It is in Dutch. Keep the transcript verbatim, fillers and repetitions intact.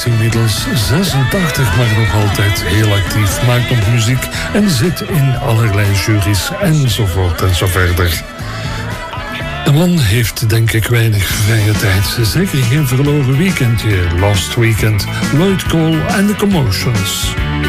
inmiddels zesentachtig, maar nog altijd heel actief. Maakt nog muziek en zit in allerlei juries enzovoort en zo verder. De man heeft denk ik weinig vrije tijd. Zeker geen verloren weekendje. Lost Weekend, Lloyd Cole en The Commotions.